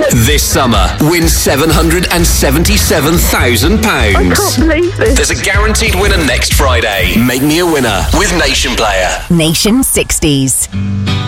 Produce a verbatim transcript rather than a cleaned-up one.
This summer, win seven hundred seventy-seven thousand pounds. I can't believe this. There's a guaranteed winner next Friday. Make me a winner with Nation Player. Nation sixties.